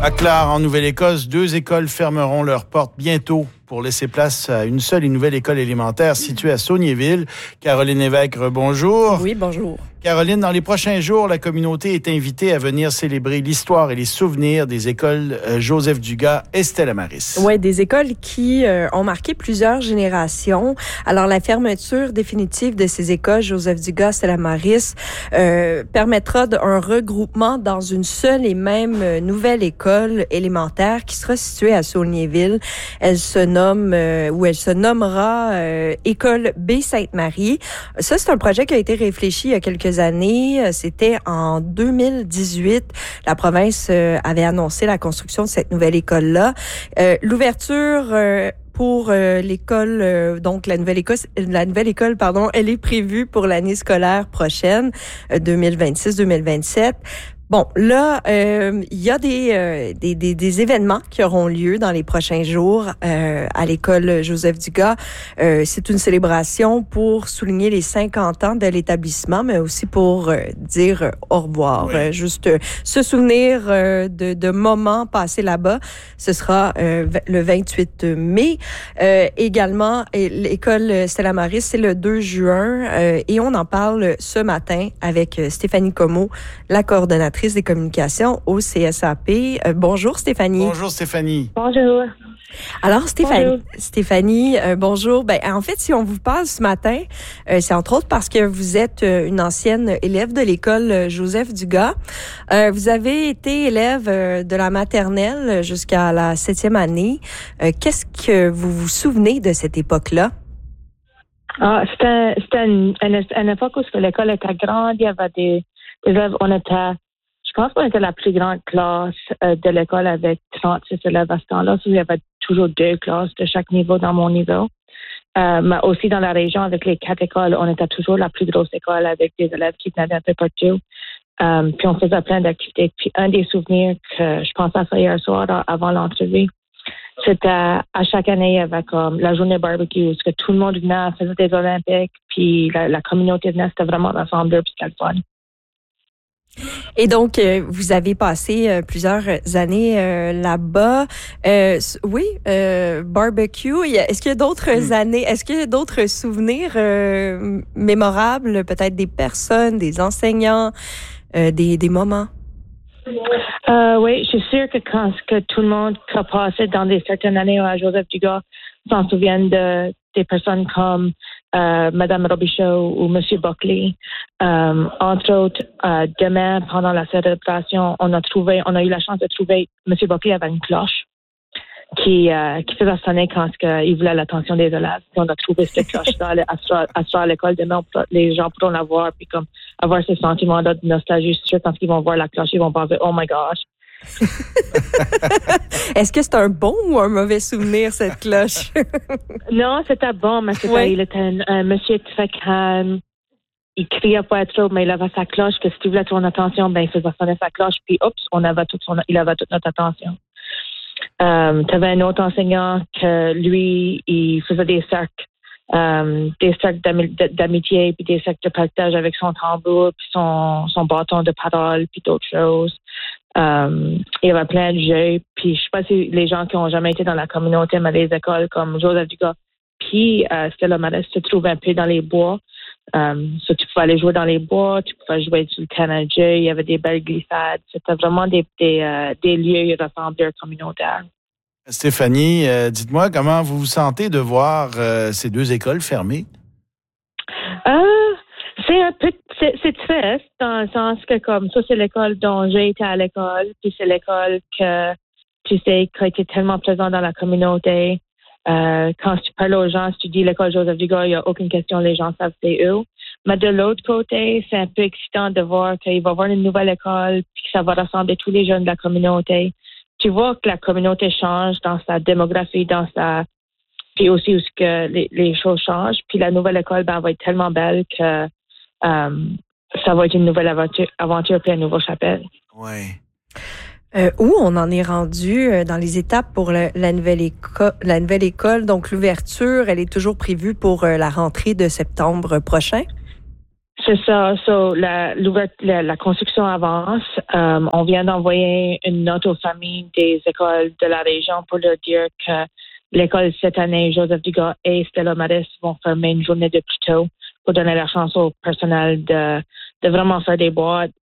À Clare, en Nouvelle-Écosse, 2 écoles fermeront leurs portes bientôt pour laisser place à une seule et nouvelle école élémentaire située à Saulniéville. Caroline Lévesque, bonjour. Oui, bonjour. Caroline, dans les prochains jours, la communauté est invitée à venir célébrer l'histoire et les souvenirs des écoles Joseph Dugas et Stella Maris. Oui, des écoles qui ont marqué plusieurs générations. Alors, la fermeture définitive de ces écoles, Joseph Dugas, Stella Maris, permettra un regroupement dans une seule et même nouvelle école élémentaire qui sera située à Saulniéville. Elle se nommera École B Sainte-Marie. Ça, c'est un projet qui a été réfléchi il y a quelques années. C'était en 2018. La province avait annoncé la construction de cette nouvelle école-là. L'ouverture pour l'école, donc la nouvelle école, elle est prévue pour l'année scolaire prochaine, 2026-2027. Bon, là, il y a des événements qui auront lieu dans les prochains jours à l'école Joseph Dugas. C'est une célébration pour souligner les 50 ans de l'établissement, mais aussi pour dire au revoir. Oui. Juste se souvenir de moments passés là-bas. Ce sera le 28 mai. Également, l'école Stella Maris, c'est le 2 juin. Et on en parle ce matin avec Stéphanie Comeau, la coordonnatrice des communications au CSAP. Bonjour Stéphanie. Bonjour Stéphanie. Bonjour. Alors Stéphanie, bonjour. En fait, si on vous parle ce matin, c'est entre autres parce que vous êtes une ancienne élève de l'école Joseph Dugas. Vous avez été élève de la maternelle jusqu'à la 7e année. Qu'est-ce que vous vous souvenez de cette époque-là? C'était une époque où l'école était grande. Il y avait des élèves. Je pense qu'on était la plus grande classe de l'école avec 36 élèves à ce temps-là. Il y avait toujours 2 classes de chaque niveau dans mon niveau. Mais aussi dans la région, avec les 4 écoles, on était toujours la plus grosse école avec des élèves qui venaient d'un peu partout. Puis on faisait plein d'activités. Puis un des souvenirs que je pense à ça hier soir avant l'entrevue, c'était à chaque année, il y avait comme la journée barbecue, où tout le monde venait, faisait des Olympiques, puis la communauté venait, c'était vraiment rassembleur, puis c'était le fun. Et donc, vous avez passé plusieurs années là-bas. Oui, barbecue. Est-ce qu'il y a d'autres années, est-ce qu'il y a d'autres souvenirs mémorables, peut-être des personnes, des enseignants, des moments? Oui, je suis sûre que quand tout le monde qui a passé dans certaines années à Joseph Dugas s'en souviennent des personnes comme Madame Robichaud ou Monsieur Buckley. Entre autres, demain, pendant la célébration, on a eu la chance de trouver Monsieur Buckley avait une cloche qui faisait sonner quand il voulait l'attention des élèves. Puis on a trouvé cette cloche-là à l'école. Demain, les gens pourront la voir puis comme avoir ce sentiment-là de nostalgie. Je suis sûre quand ils vont voir la cloche, ils vont penser « Oh my gosh! » Est-ce que c'est un bon ou un mauvais souvenir, cette cloche? Non, c'était bon, mais il était un monsieur très calme. Il criait pas trop, mais il avait sa cloche, que si tu voulais ton attention, il faisait sonner sa cloche, puis il avait toute notre attention. Tu avais un autre enseignant que lui, il faisait des cercles d'amitié, puis des cercles de partage avec son tambour, puis son bâton de parole, puis d'autres choses. Il y avait plein de jeux, puis je sais pas si les gens qui ont jamais été dans la communauté, mais des écoles comme Joseph Dugas, puis Stella Maris se trouvent un peu dans les bois. Tu pouvais aller jouer dans les bois, tu pouvais jouer sur le terrain de jeu, il y avait des belles glissades. C'était vraiment des lieux rassembleurs communautaires. Stéphanie, dites-moi comment vous vous sentez de voir ces 2 écoles fermées? C'est triste dans le sens que comme ça, c'est l'école dont j'ai été à l'école, puis c'est l'école que tu sais qui a été tellement présente dans la communauté. Quand tu parles aux gens, si tu dis l'école Joseph Dugas, il n'y a aucune question, les gens savent c'est eux. Mais de l'autre côté, c'est un peu excitant de voir qu'il va y avoir une nouvelle école, puis que ça va rassembler tous les jeunes de la communauté. Tu vois que la communauté change dans sa démographie, puis aussi où que les choses changent. Puis la nouvelle école, va être tellement belle que ça va être une nouvelle aventure puis un nouveau chapelle. Oui. Où on en est rendu dans les étapes pour la nouvelle école. Donc, l'ouverture, elle est toujours prévue pour la rentrée de septembre prochain? C'est ça. So, la construction avance. On vient d'envoyer une note aux familles des écoles de la région pour leur dire que l'école cette année, Joseph Dugas et Stella Maris vont fermer une journée de plus tôt pour donner la chance au personnel de vraiment faire des boîtes